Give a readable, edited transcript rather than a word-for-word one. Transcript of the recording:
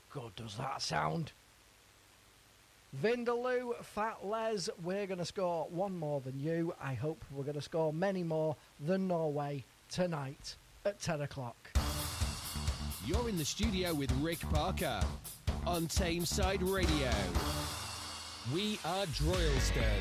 good does that sound? Vindaloo, Fat Les, we're going to score one more than you. I hope we're going to score many more than Norway tonight at 10 o'clock. You're in the studio with Rick Parker on Tameside Radio. We are Droylsden.